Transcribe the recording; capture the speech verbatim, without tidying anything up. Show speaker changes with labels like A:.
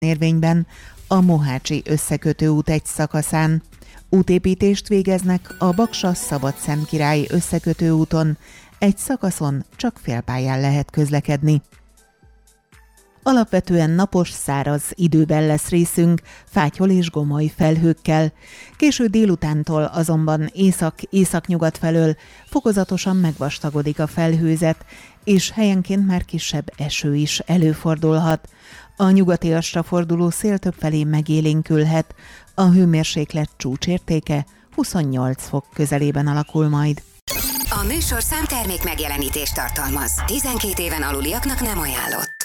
A: érvényben a Mohácsi összekötő út egy szakaszán. Útépítést végeznek a Baksa-Szabadszentkirály összekötő úton, egy szakaszon csak félpályán lehet közlekedni. Alapvetően napos, száraz időben lesz részünk, fátyol és gomoly felhőkkel. Késő délutántól azonban észak-északnyugat felől fokozatosan megvastagodik a felhőzet, és helyenként már kisebb eső is előfordulhat. A nyugatiasra forduló szél többfelé megélénkülhet, a hőmérséklet csúcsértéke huszonnyolc fok közelében alakul majd.
B: A műsorszám termék megjelenítést tartalmaz. tizenkét éven aluliaknak nem ajánlott.